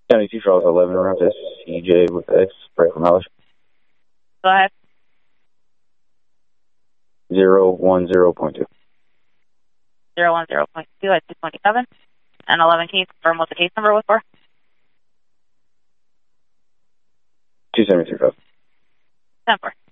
County 2 Charles 11 around to CJ with X, right from Alice. Go ahead. 010.2. 010.2 at 227. And 11, can you confirm what the case number was for? 273.5. 10-4.